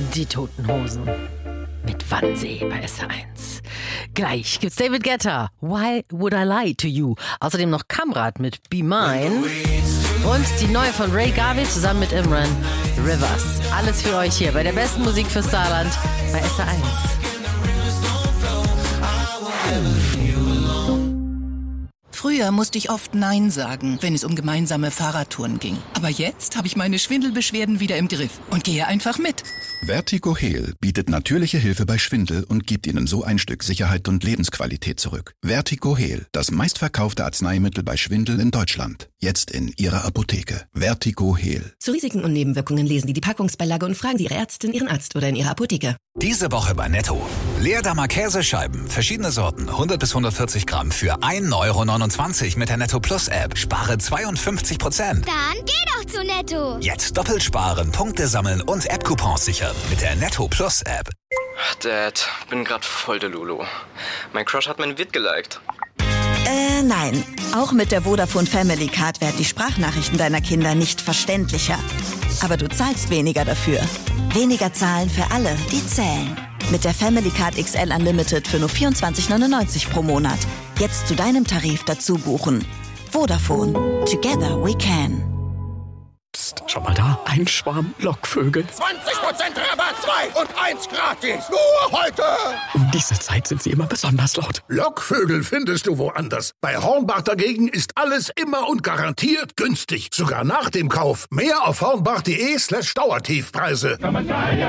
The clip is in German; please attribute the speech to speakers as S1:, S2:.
S1: Die Toten Hosen mit Wannsee bei SR1. Gleich gibt's David Guetta, Why Would I Lie to You? Außerdem noch Kamrat mit Be Mine und die neue von Ray Garvey zusammen mit Imran, Rivers. Alles für euch hier bei der besten Musik fürs Saarland bei SR1.
S2: Früher musste ich oft Nein sagen, wenn es um gemeinsame Fahrradtouren ging. Aber jetzt habe ich meine Schwindelbeschwerden wieder im Griff und gehe einfach mit.
S3: Vertigo Heal bietet natürliche Hilfe bei Schwindel und gibt Ihnen so ein Stück Sicherheit und Lebensqualität zurück. Vertigo Heal, das meistverkaufte Arzneimittel bei Schwindel in Deutschland. Jetzt in Ihrer Apotheke. Vertigo Heal.
S4: Zu Risiken und Nebenwirkungen lesen Sie die Packungsbeilage und fragen Sie Ihre Ärztin, Ihren Arzt oder in Ihrer Apotheke.
S5: Diese Woche bei Netto. Leerdammer Käsescheiben, verschiedene Sorten, 100 bis 140 Gramm für 1,29 € mit der Netto Plus App. Spare 52%.
S6: Dann geh doch zu Netto.
S5: Jetzt doppelt sparen, Punkte sammeln und App-Coupons sichern mit der Netto Plus App.
S7: Dad, bin grad voll der Lulu. Mein Crush hat meinen Vid geliked.
S8: Nein. Auch mit der Vodafone Family Card werden die Sprachnachrichten deiner Kinder nicht verständlicher. Aber du zahlst weniger dafür. Weniger zahlen für alle, die zählen. Mit der Family Card XL Unlimited für nur 24,99 € pro Monat. Jetzt zu deinem Tarif dazu buchen. Vodafone. Together we can.
S9: Psst, schau mal da. Ein Schwarm Lockvögel.
S10: 20% Rabatt, 2 und 1 gratis. Nur heute.
S9: Um diese Zeit sind sie immer besonders laut.
S10: Lockvögel findest du woanders. Bei Hornbach dagegen ist alles immer und garantiert günstig. Sogar nach dem Kauf. Mehr auf hornbach.de/Dauertiefpreise.